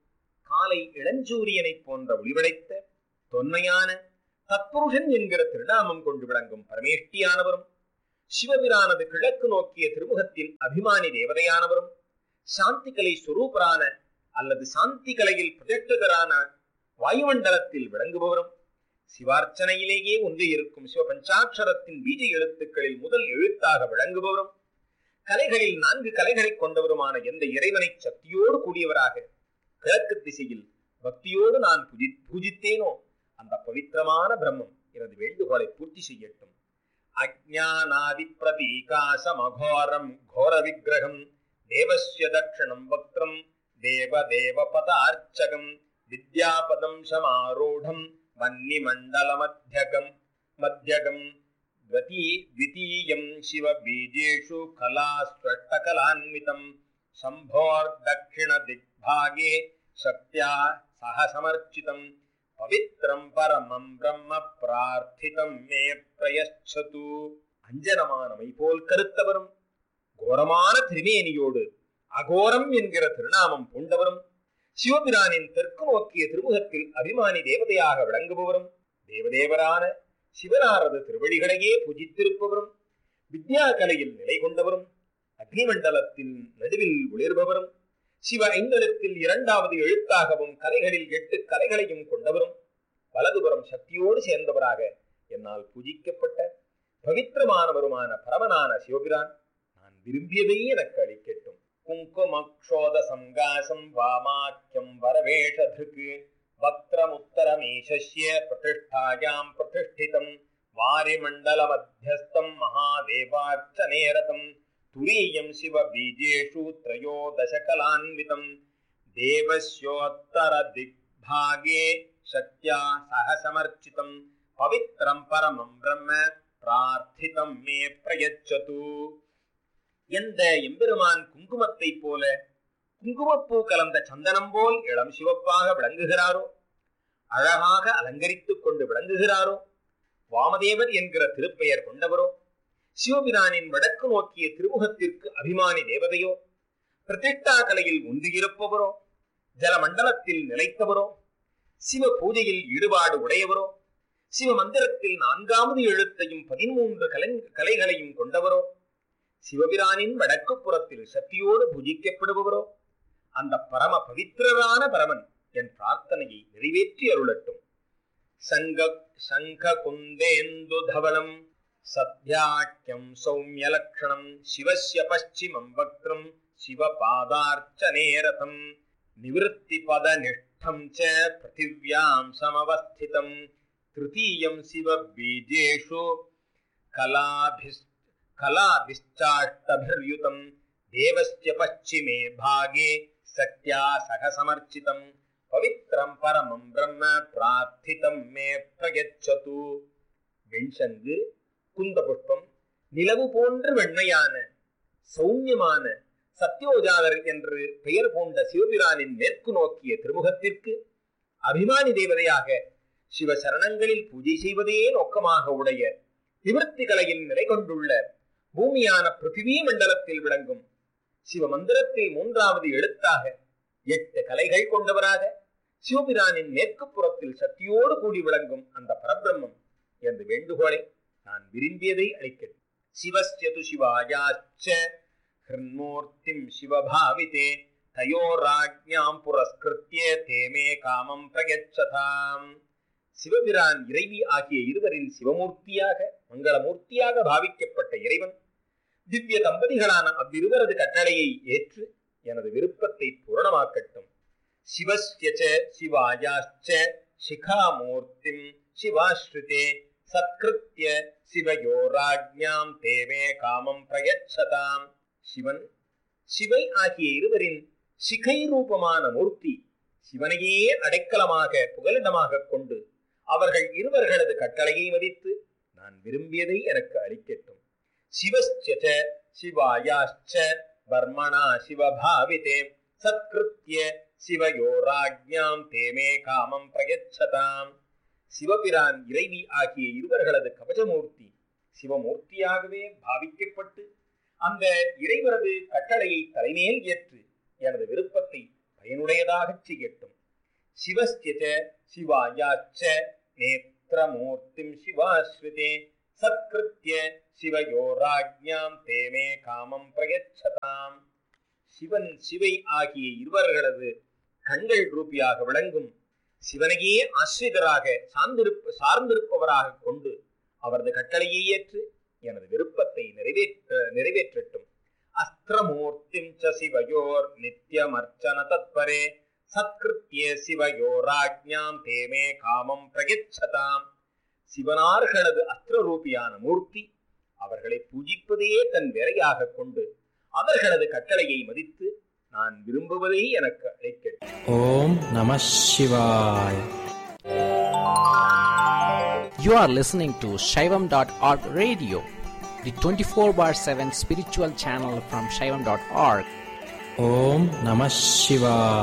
காலை இளஞ்சூரியனை போன்ற ஒளிவடைத்த தொன்மையான தத்புருஷன் என்கிற திருநாமம் கொண்டு விளங்கும் பரமேஷ்டியானவரும், சிவபிரானது கிழக்கு நோக்கிய திருமுகத்தின் அபிமானி தேவதையானவரும், சாந்தி கலை சுரூபரான அல்லது சாந்தி கலையில் பிரதிஷ்டிதரான வாயுமண்டலத்தில் விளங்குபவரும், சிவார்ச்சனையிலேயே ஒன்று இருக்கும் சிவபஞ்சாட்சரத்தின் பீஜ எழுத்துக்களில் முதல் எழுத்தாக விளங்குபவரும், கலைகளில் நான்கு கலைகளை கொண்டவருமான எந்த இறைவனை சக்தியோடு கூடியவராக கிழக்கு திசையில் பக்தியோடு நான் பூஜி பூஜித்தேனோ அந்த பவித்திரமான பிரம்மம் எனது வேண்டுகோளை பூர்த்தி செய்யட்டும். அஜ்ஞானாதி பிரதீகாசமகோரம் கோர விக்கிரகம் தேவஸ்ய தக்ஷணம் வக்ரம் தேவ தேவ பதார்ச்சகம் வித்யாபதம் சமாரூடம் வன்னி மண்டல மத்தியகம் மத்தியகம் द्वितीयं शिव बीजेषु कला स्पष्टकलान्वितं शम्भोर्दक्षिण दिग्भागे शक्त्या सह समर्चितं पवित्रं परमं ब्रह्म प्रार्थितं मे प्रयच्छतु. அஞ்சனமானமை போல் கருத்தவரும், கோரமான திருமேனியோடு அகோரம் என்கிற திருநாமம் பூண்டவரும், சிவபிரானின் தெற்கு நோக்கிய திருமுகத்தில் அபிமானி தேவதையாக விளங்குபவரும், தேவதேவரான சிவனாரது திருவடிகளையே பூஜித்திருப்பவரும், வித்யா கலையில் நிலை கொண்டவரும், அக்னிமண்டலத்தின் நடுவில் ஒளிர்பவரும், சிவ ஐந்தெழுத்தில் இரண்டாவது எழுத்தாகவும் கலைகளில் எட்டு கலைகளையும் கொண்டவரும், வலதுபுறம் சக்தியோடு சேர்ந்தவராக என்னால் பூஜிக்கப்பட்ட பவித்திரமானவருமான பரமனான சிவபிரான் நான் விரும்பியதை எனக்கு அளிக்கட்டும். குங்குமக்ஷோத சங்காசம் வாமாக்கியம் வரவேஷதுக்கு வக்ரமுத்தரமீசஸ்ய பிரதிஷ்டாயாம் பிரதிஷ்டிதம் வாரிமண்டல மத்தியஸ்தம் மகாதேவார்ச்சனேரதம் துரீயம் சிவ பீஜேஷு த்ரயோதசகலான்விதம் தேவஸ்யோத்தர திக்பாகே சக்த்யா சக சமர்ச்சிதம் பவித்ரம் பரமம் பிரம்ம பிரார்த்திதம் மே பிரயச்சது. எந்த எம்பெருமான் குங்குமத்தை போல குங்குமப்பூ கலந்த சந்தனம் போல் இளம் சிவப்பாக விளங்குகிறாரோ, அழகாக அலங்கரித்துக் கொண்டு விளங்குகிறாரோ, வாமதேவர் என்கிற திருப்பெயர் கொண்டவரோ, சிவபிரானின் வடக்கு நோக்கிய திருமுகத்திற்கு அபிமானி தேவதையோ, பிரதிஷ்டா கலையில் ஒன்றியிருப்பவரோ, ஜலமண்டலத்தில் நிலைத்தவரோ, சிவ பூஜையில் ஈடுபாடு உடையவரோ, சிவ மந்திரத்தில் நான்காவது எழுத்தையும் பதிமூன்று கலை கலைகளையும் கொண்டவரோ, சிவபிரானின் வடக்கு புறத்தில் சக்தியோடு பூஜிக்கப்படுபவரோ, அந்த பரம பவித்திரரான பரமன் என் பிரார்த்தனையை நிறைவேற்றி அருளட்டும். சங்க சங்க குந்தேந்து தவளம் சத்யாக்கியம் சௌமியலக்ஷணம் சிவஸ்ய பశ్చిமம் வக்ரம் சிவபாதார்ச்சனேரதம் நிவிருத்தி பத நிஷ்டம் ச பிருத்திவ்யாம் சமவஸ்திதம் திருத்தீயம் சிவ பீஜேஷு கலாபிஸ் கலாபிஷ்டாஷ்டபிர்யுதம் தேவஸ்ய பశ్చిமே பாகே சக்த்யா சக சமர்ச்சிதம் பவித்ரம் பரமம் பிரம்ம பிரார்த்திதம் மே பிரயச்சது. வெண்சங்கு, குந்த புஷ்பம், நிலவு போன்ற வெண்மையான சௌமியமான சத்யோஜாதர் என்று பெயர் கொண்ட சிவபிரானின் மேற்கு நோக்கிய திருமுகத்திற்கு அபிமானி தேவதையாக சிவசரணங்களில் பூஜை செய்வதே நோக்கமாக உடைய நிவர்த்தி கலையில் நிலை கொண்டுள்ள பூமியான பிருத்திவி மண்டலத்தில் விளங்கும் சிவ மந்திரத்தில் மூன்றாவது எழுத்தாக எட்டு கலைகள் கொண்டவராக சிவபிரானின் மேற்கு புறத்தில் சக்தியோடு கூடி விளங்கும் அந்த பரபிரம்மம் என்று வேண்டுகோளை நான் விரும்பியதை அளிக்கட்டும். சிவஸ்யது சிவாயாச்ச ஹிருன்மூர்த்திம் சிவபாவிதே தயோராஜ்ஞாம் புரஸ்கிருத்ய தேமே காமம் பிரயச்சதாம். சிவபிரான் இறைவி ஆகிய இருவரின் சிவமூர்த்தியாக மங்களமூர்த்தியாக பாவிக்கப்பட்ட இறைவன் திவ்ய தம்பதிகளான அவ்விருவரது கட்டளையை ஏற்று எனது விருப்பத்தை பூரணமாக்கட்டும். சிவஸ்ய சிவாயாச்ச சிகாமூர்த்திம் சிவாஸ்ருதே சத்கிருத்ய சிவயோராஜ்ஞாம் தேவே காமம் பிரயச்சதாம். சிவன் சிவை ஆகிய இருவரின் சிகை ரூபமான மூர்த்தி சிவனையே அடைக்கலமாக புகலிடமாக கொண்டு அவர்கள் இருவர்களது கட்டளையை மதித்து நான் விரும்பியதை எனக்கு அளிக்கட்டும். சிவஸ்ய சிவாயாச்ச பர்மணா சிவபாவிதே சத்கிருத்ய சிவயோராஜ்ஞாம் தேமே காமம் பிரயச்சதாம். சிவபிரான் இறைவி ஆகிய இருவர்களது கவசமூர்த்தி சிவமூர்த்தியாகவே பாவிக்கப்பட்டு அந்த இறைவரது கட்டளையை தலைமையில் ஏற்று எனது விருப்பத்தை பயனுடையதாக செய்யட்டும். சிவஸ்ய சிவாயாச்ச நேத்ரமூர்த்திம் சிவாஸ்ருதே சத்கிருத்ய சிவயோராஜ்ஞாம் தேமே காமம் பிரயச்சதாம். சிவன் சிவை ஆகிய இருவர்களது கண்கள் ரூபியாக விளங்கும் சிவனையே ஆசிரியராக சார்ந்திருப்ப சார்ந்திருப்பவராக கொண்டு அவரது கட்டளையை ஏற்று எனது விருப்பத்தை நிறைவேற்ற நிறைவேற்றட்டும். அஸ்திரமூர்த்திம் ச சிவயோர் நித்யமர்ச்சன தத்பரே சத்கிருத்ய சிவயோராஜ்ஞாம் தேமே காமம் பிரயச்சதாம். சிவனார்களது அஸ்திரரூபியான மூர்த்தி அவர்களை பூஜிப்பதே தன் வேலையாக கொண்டு அவர்களது கட்டளையை மதித்து நான் விரும்புவதை எனக்கு அளிக்கட்டும். ஓம் நம சிவாய. You are listening to Shaivam dot org radio, the twenty-four bar seven spiritual channel from Shaivam dot org. Om Namah Shivaya.